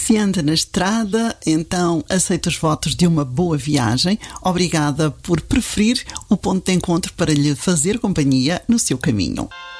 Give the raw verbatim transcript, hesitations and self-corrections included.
Se anda na estrada, então aceita os votos de uma boa viagem. Obrigada por preferir o ponto de encontro para lhe fazer companhia no seu caminho.